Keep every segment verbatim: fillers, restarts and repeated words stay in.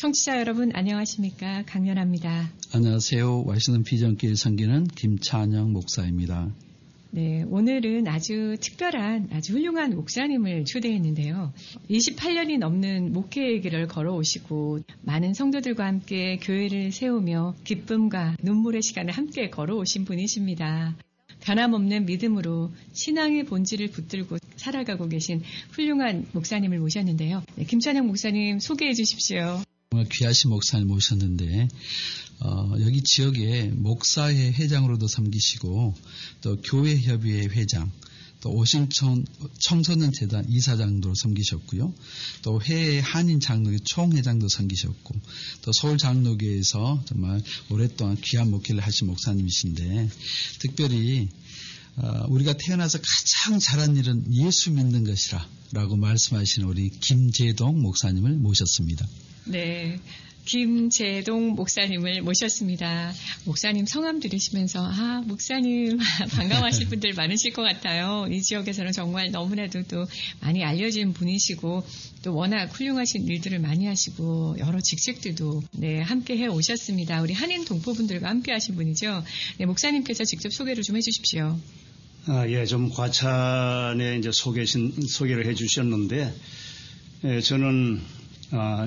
청취자 여러분 안녕하십니까? 강연합니다. 안녕하세요. 와이시는 비전길 섬기는 김찬영 목사입니다. 네, 오늘은 아주 특별한 아주 훌륭한 목사님을 초대했는데요. 이십팔 년이 넘는 목회의 길을 걸어오시고 많은 성도들과 함께 교회를 세우며 기쁨과 눈물의 시간을 함께 걸어오신 분이십니다. 변함없는 믿음으로 신앙의 본질을 붙들고 살아가고 계신 훌륭한 목사님을 모셨는데요. 네, 김찬영 목사님 소개해 주십시오. 정말 귀하신 목사님 모셨는데 어, 여기 지역에 목사회 회장으로도 섬기시고 또 교회협의회 회장, 또 오신천 청소년 재단 이사장도 섬기셨고요. 또 회의 한인 장로회 총회장도 섬기셨고 또 서울 장로교회에서 정말 오랫동안 귀한 목회를 하신 목사님이신데 특별히 어, 우리가 태어나서 가장 잘한 일은 예수 믿는 것이라 라고 말씀하시는 우리 김재동 목사님을 모셨습니다. 네, 김재동 목사님을 모셨습니다. 목사님 성함 들으시면서 아 목사님 반가워하실 분들 많으실 것 같아요. 이 지역에서는 정말 너무나도 또 많이 알려진 분이시고 또 워낙 훌륭하신 일들을 많이 하시고 여러 직책들도 네 함께 해 오셨습니다. 우리 한인 동포분들과 함께 하신 분이죠. 네, 목사님께서 직접 소개를 좀 해주십시오. 아, 예, 좀 과찬에 이제 소개신, 소개를 해 주셨는데, 예, 저는, 아,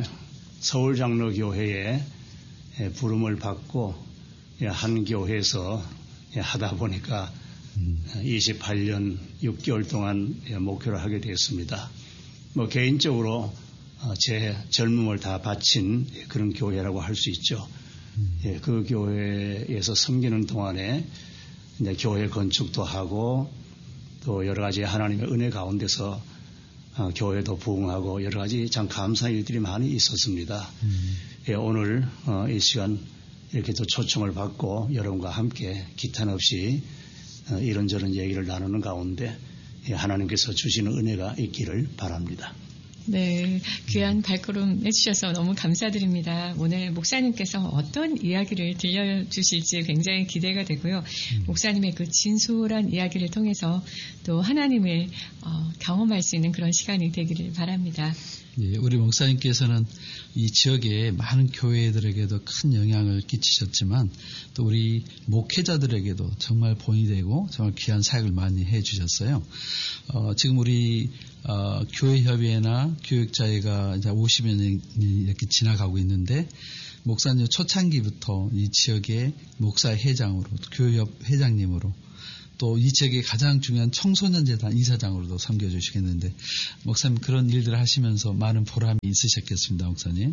서울장로교회에 예, 부름을 받고, 예, 한 교회에서 예, 하다 보니까 음. 이십팔 년 육 개월 동안 예, 목회를 하게 되었습니다. 뭐, 개인적으로 어, 제 젊음을 다 바친 그런 교회라고 할 수 있죠. 음. 예, 그 교회에서 섬기는 동안에 이제 교회 건축도 하고 또 여러 가지 하나님의 은혜 가운데서 어, 교회도 부흥하고 여러 가지 참 감사한 일들이 많이 있었습니다. 음. 예, 오늘 어, 이 시간 이렇게 또 초청을 받고 여러분과 함께 기탄 없이 어, 이런저런 얘기를 나누는 가운데 예, 하나님께서 주시는 은혜가 있기를 바랍니다. 네, 귀한 발걸음 해주셔서 너무 감사드립니다. 오늘 목사님께서 어떤 이야기를 들려주실지 굉장히 기대가 되고요. 음. 목사님의 그 진솔한 이야기를 통해서 또 하나님을 어, 경험할 수 있는 그런 시간이 되기를 바랍니다. 예, 우리 목사님께서는 이 지역의 많은 교회들에게도 큰 영향을 끼치셨지만 또 우리 목회자들에게도 정말 본이 되고 정말 귀한 사역을 많이 해주셨어요. 어, 지금 우리 어, 교회협의회나 교육자회가 이제 오십여 년이 이렇게 지나가고 있는데 목사님 초창기부터 이 지역의 목사회장으로 교회협 회장님으로 또 이 지역의 가장 중요한 청소년 재단 이사장으로도 섬겨주시겠는데 목사님 그런 일들을 하시면서 많은 보람이 있으셨겠습니다. 목사님.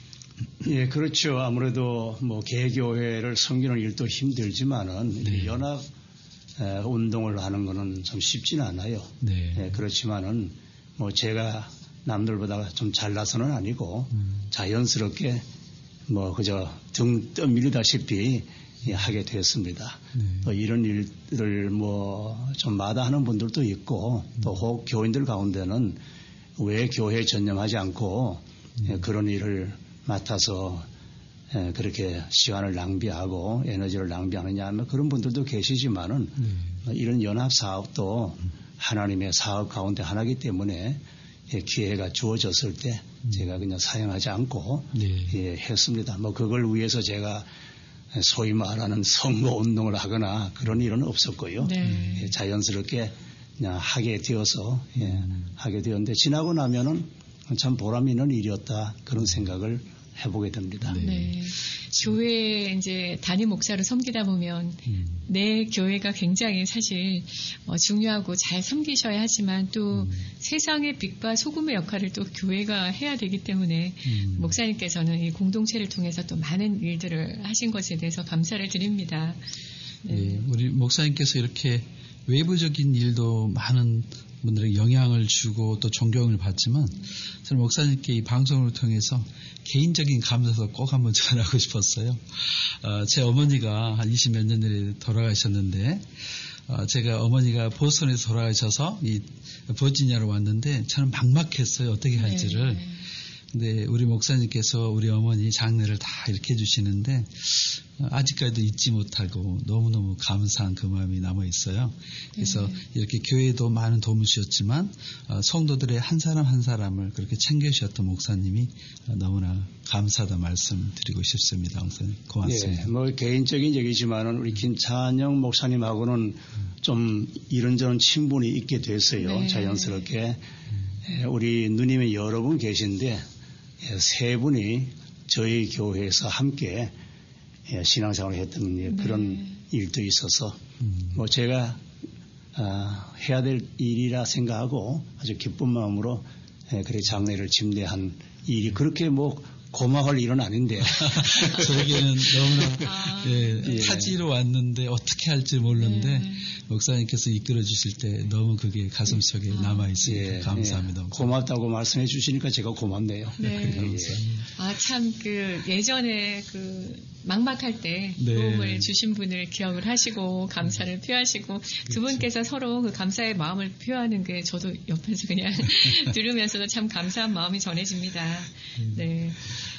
예, 그렇죠. 아무래도 뭐 개교회를 섬기는 일도 힘들지만은 네. 연합 에, 운동을 하는 거는 좀 쉽지는 않아요. 네. 예, 그렇지만은 뭐 제가 남들보다 좀 잘나서는 아니고 음. 자연스럽게 뭐 그저 등 떠밀리다시피 예, 하게 되었습니다. 네. 또 이런 일들을 뭐 좀 마다하는 분들도 있고 음. 또 혹 교인들 가운데는 왜 교회에 전념하지 않고 음. 예, 그런 일을 맡아서 예, 그렇게 시간을 낭비하고 에너지를 낭비하느냐 하면 그런 분들도 계시지만은 네. 이런 연합 사업도 음. 하나님의 사업 가운데 하나이기 때문에 예, 기회가 주어졌을 때 음. 제가 그냥 사용하지 않고 네. 예, 했습니다. 뭐 그걸 위해서 제가 소위 말하는 선거 운동을 하거나 그런 일은 없었고요. 네. 예, 자연스럽게 그냥 하게 되어서 예, 음. 하게 되었는데 지나고 나면은 참 보람 있는 일이었다 그런 생각을 해보게 됩니다. 네. 네. 교회 이제 담임 목사로 섬기다 보면 음. 내 교회가 굉장히 사실 어, 중요하고 잘 섬기셔야 하지만 또 음. 세상의 빛과 소금의 역할을 또 교회가 해야 되기 때문에 음. 목사님께서는 이 공동체를 통해서 또 많은 일들을 하신 것에 대해서 감사를 드립니다. 네. 네. 우리 목사님께서 이렇게 외부적인 일도 많은 분들에게 영향을 주고 또 존경을 받지만 저는 목사님께 이 방송을 통해서 개인적인 감사도 꼭 한번 전하고 싶었어요. 어, 제 어머니가 한 이십 몇 년 전에 돌아가셨는데 어, 제가 어머니가 보스턴에서 돌아가셔서 이 버지니아로 왔는데 저는 막막했어요. 어떻게 할지를. 네. 근데 우리 목사님께서 우리 어머니 장례를 다 이렇게 해주시는데 아직까지도 잊지 못하고 너무너무 감사한 그 마음이 남아 있어요. 그래서 네. 이렇게 교회도 많은 도움을 주셨지만 성도들의 한 사람 한 사람을 그렇게 챙겨주셨던 목사님이 너무나 감사하다 말씀드리고 싶습니다. 목사님 고맙습니다. 네, 뭐 개인적인 얘기지만은 우리 김찬영 목사님하고는 좀 이런저런 친분이 있게 됐어요. 네. 자연스럽게. 우리 누님이 여러 분 계신데 세 분이 저희 교회에서 함께 신앙생활을 했던 네. 그런 일도 있어서 뭐 제가 해야 될 일이라 생각하고 아주 기쁜 마음으로 그렇게 장례를 침대한 일이 그렇게 뭐 고마울 일은 아닌데 저에게는 너무나 아, 예, 예. 타지로 왔는데 어떻게 할지 모르는데 네. 목사님께서 이끌어 주실 때 너무 그게 가슴속에 아, 남아 있으니까 예, 감사합니다. 예. 고맙다고 말씀해 주시니까 제가 고맙네요. 네. 네. 아, 참 그 예전에 그 막막할 때 네. 도움을 주신 분을 기억을 하시고 감사를 표하시고 그렇죠. 두 분께서 서로 그 감사의 마음을 표하는 게 저도 옆에서 그냥 들으면서도 참 감사한 마음이 전해집니다. 네.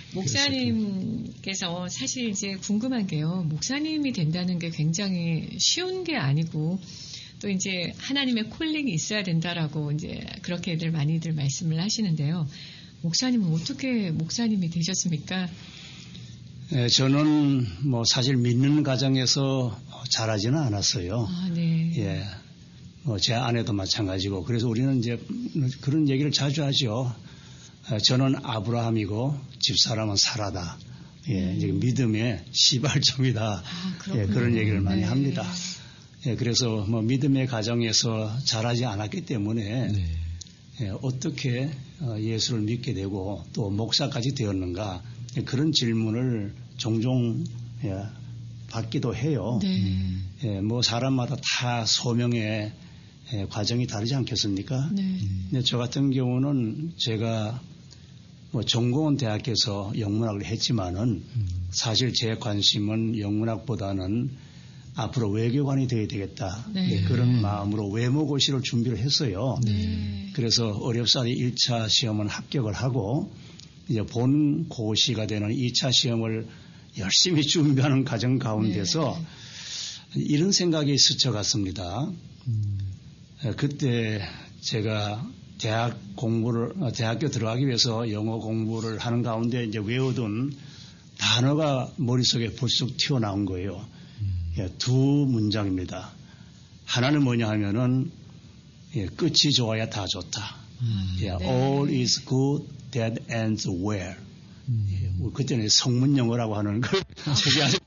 목사님께서 사실 이제 궁금한 게요. 목사님이 된다는 게 굉장히 쉬운 게 아니고 또 이제 하나님의 콜링이 있어야 된다라고 이제 그렇게들 많이들 말씀을 하시는데요. 목사님은 어떻게 목사님이 되셨습니까? 네, 저는 뭐 사실 믿는 가정에서 자라지는 않았어요. 아, 네. 예. 뭐 제 아내도 마찬가지고 그래서 우리는 이제 그런 얘기를 자주 하죠. 저는 아브라함이고 집사람은 사라다. 예, 음. 믿음의 시발점이다. 아, 예, 그런 얘기를 많이 네. 합니다. 예, 그래서 뭐 믿음의 가정에서 자라지 않았기 때문에 네. 예, 어떻게 예수를 믿게 되고 또 목사까지 되었는가 예, 그런 질문을 종종 예, 받기도 해요. 네. 예, 뭐 사람마다 다 소명의 예, 과정이 다르지 않겠습니까? 네. 근데 저 같은 경우는 제가 뭐 전공은 대학에서 영문학을 했지만은 음. 사실 제 관심은 영문학보다는 앞으로 외교관이 되어야 되겠다. 네. 네, 그런 마음으로 외모고시를 준비를 했어요. 네. 그래서 어렵사리 일 차 시험은 합격을 하고 이제 본 고시가 되는 이 차 시험을 열심히 준비하는 과정 가운데서 네. 이런 생각이 스쳐갔습니다. 음. 그때 제가 대학 공부를, 대학교 들어가기 위해서 영어 공부를 하는 가운데 이제 외워둔 단어가 머릿속에 불쑥 튀어나온 거예요. 음. 예, 두 문장입니다. 하나는 뭐냐 하면은, 예, 끝이 좋아야 다 좋다. 음. 예, 네. All is good that ends well. 음. 예, 그때는 성문 영어라고 하는 걸 제가 아주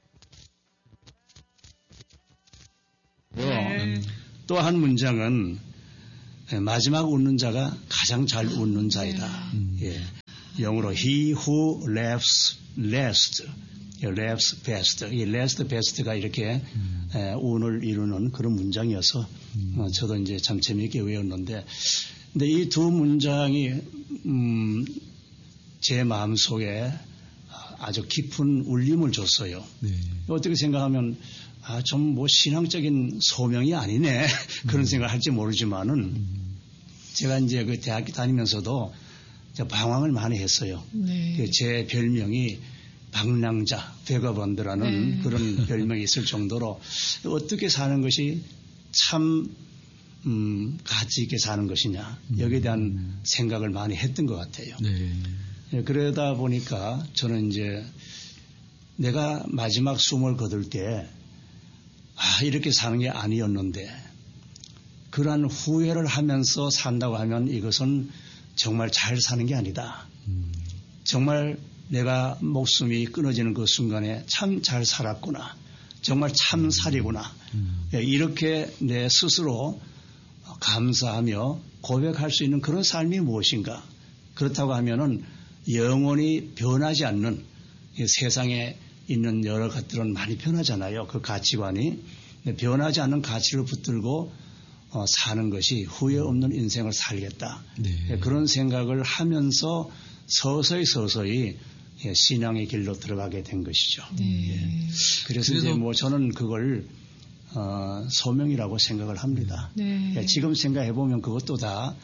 네. 또 한 문장은 마지막 웃는 자가 가장 잘 웃는 자이다. 음. 예. 영어로 he who laughs last, laughs best. 이 last best가 이렇게 음. 에, 운을 이루는 그런 문장이어서 음. 어, 저도 이제 참 재미있게 외웠는데, 근데 이 두 문장이 음, 제 마음속에 아주 깊은 울림을 줬어요. 네. 어떻게 생각하면 아, 좀 뭐 신앙적인 소명이 아니네. 그런 음. 생각을 할지 모르지만은 음. 제가 이제 그 대학교 다니면서도 방황을 많이 했어요. 네. 제 별명이 방랑자, 베거번드라는 네. 그런 별명이 있을 정도로 어떻게 사는 것이 참, 음, 가치 있게 사는 것이냐. 여기에 대한 음. 생각을 많이 했던 것 같아요. 네. 그러다 보니까 저는 이제 내가 마지막 숨을 거둘 때 아, 이렇게 사는 게 아니었는데, 그러한 후회를 하면서 산다고 하면 이것은 정말 잘 사는 게 아니다. 음. 정말 내가 목숨이 끊어지는 그 순간에 참 잘 살았구나. 정말 참 살이구나. 음. 이렇게 내 스스로 감사하며 고백할 수 있는 그런 삶이 무엇인가. 그렇다고 하면은 영원히 변하지 않는 세상에 있는 여러 것들은 많이 변하잖아요. 그 가치관이. 변하지 않는 가치를 붙들고 어, 사는 것이 후회 없는 인생을 살겠다. 네. 그런 생각을 하면서 서서히 서서히 예, 신앙의 길로 들어가게 된 것이죠. 네. 예. 그래서 이제 뭐 저는 그걸 어, 소명이라고 생각을 합니다. 네. 예, 지금 생각해 보면 그것도 다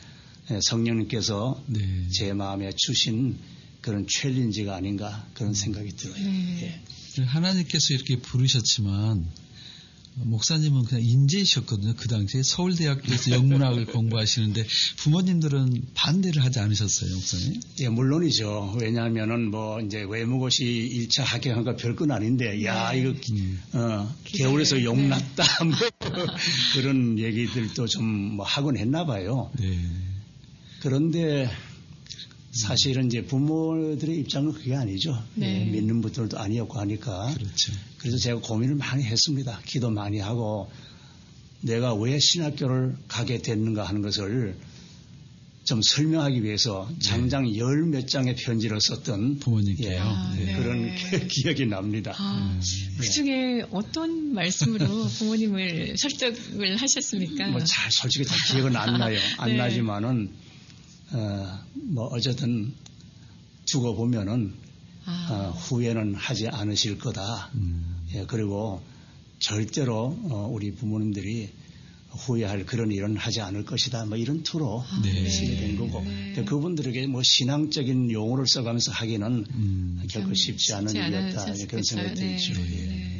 성령님께서 네. 제 마음에 주신 그런 챌린지가 아닌가 그런 생각이 들어요. 네. 예. 하나님께서 이렇게 부르셨지만 목사님은 그냥 인재이셨거든요. 그 당시에 서울대학교에서 영문학을 공부하시는데 부모님들은 반대를 하지 않으셨어요, 목사님? 예, 물론이죠. 왜냐하면은 뭐 이제 외무고시 일 차 합격한 거 별건 아닌데, 야, 이거, 음. 어, 겨울에서 용 났다. 뭐 그런 얘기들도 좀 뭐 하곤 했나 봐요. 네. 그런데 사실은 이제 부모들의 입장은 그게 아니죠. 네. 예, 믿는 분들도 아니었고 하니까. 그렇죠. 그래서 제가 고민을 많이 했습니다. 기도 많이 하고 내가 왜 신학교를 가게 됐는가 하는 것을 좀 설명하기 위해서 장장 네. 열 몇 장의 편지를 썼던 부모님께요. 예, 아, 네. 그런 기억이 납니다. 아, 네. 그 중에 어떤 말씀으로 부모님을 설득을 하셨습니까? 뭐 잘 솔직히 잘 기억은 안 나요. 안 네. 나지만은 어, 뭐 어쨌든 두고 보면은 아. 어, 후회는 하지 않으실 거다. 음. 예, 그리고 절대로 어, 우리 부모님들이 후회할 그런 일은 하지 않을 것이다. 뭐 이런 투로 네. 쓰게 된 거고. 네. 그분들에게 뭐 신앙적인 용어를 써가면서 하기는 음. 결코 쉽지 않은 일이었다. 그런 생각이 네. 들죠. 네. 예.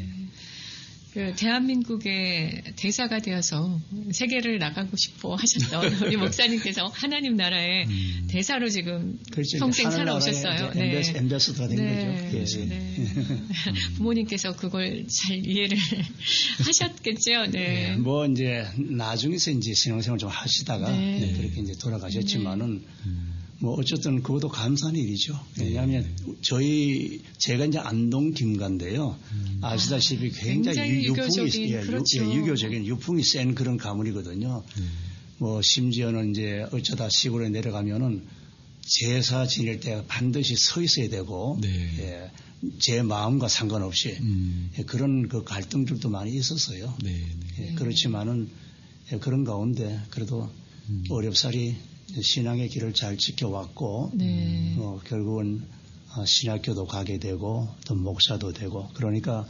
그 대한민국의 대사가 되어서 세계를 나가고 싶어 하셨던 우리 목사님께서 하나님 나라의 음. 대사로 지금 그렇죠. 평생 살아오셨어요. 네. 엠베서더가 된 네. 거죠. 예. 네. 부모님께서 그걸 잘 이해를 하셨겠죠. 네. 네. 뭐 이제 나중에서 이제 신앙생활 좀 하시다가 네. 그렇게 이제 돌아가셨지만은 음. 뭐 어쨌든 그것도 감사한 일이죠. 왜냐하면 네. 저희 제가 이제 안동 김가인데요. 음. 아시다시피 굉장히, 굉장히 유풍이 예, 그렇죠. 유, 예, 유교적인 유풍이 센 그런 가문이거든요. 음. 뭐 심지어는 이제 어쩌다 시골에 내려가면은 제사 지낼 때 반드시 서 있어야 되고 네. 예, 제 마음과 상관없이 음. 예, 그런 그 갈등들도 많이 있었어요. 네, 네. 예, 그렇지만은 예, 그런 가운데 그래도 음. 어렵사리 신앙의 길을 잘 지켜왔고 네. 어, 결국은 신학교도 가게 되고 또 목사도 되고 그러니까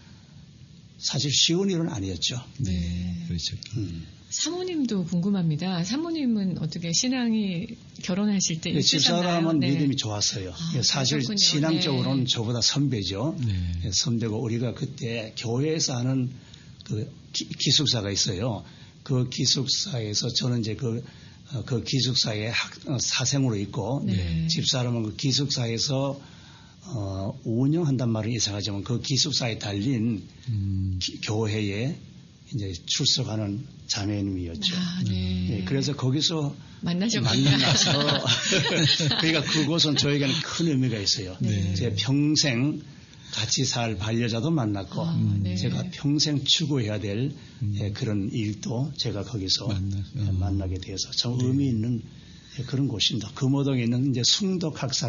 사실 쉬운 일은 아니었죠. 네, 그렇죠. 음. 사모님도 궁금합니다. 사모님은 어떻게 신앙이 결혼하실 때 네, 있으셨나요? 집사람은 네. 믿음이 좋았어요. 아, 사실 그렇군요. 신앙적으로는 네. 저보다 선배죠. 네. 선배고 우리가 그때 교회에서 하는 그 기, 기숙사가 있어요. 그 기숙사에서 저는 이제 그 그 기숙사에 학, 사생으로 있고 네. 집사람은 그 기숙사에서 어, 운영한단 말은 이상하지만 그 기숙사에 달린 음. 기, 교회에 이제 출석하는 자매님이었죠. 아, 네. 네, 그래서 거기서 만나셨군요. 만나서 그러니까 그곳은 저에게는 큰 의미가 있어요. 네. 제 평생 같이 살 반려자도 만났고 아, 네. 제가 평생 추구해야 될 음. 예, 그런 일도 제가 거기서 만나, 예, 만나게 되어서 참 네. 의미 있는 예, 그런 곳입니다. 금호동에 있는 이제 숭덕학살